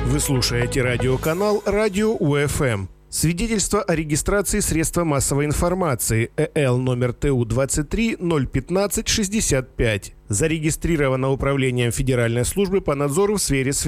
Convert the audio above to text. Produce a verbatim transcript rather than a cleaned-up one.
Вы слушаете радиоканал «Радио УФМ». Свидетельство о регистрации средства массовой информации ЭЛ номер ТУ двадцать три ноль пятнадцать шестьдесят пять. Зарегистрировано Управлением Федеральной службы по надзору в сфере связи.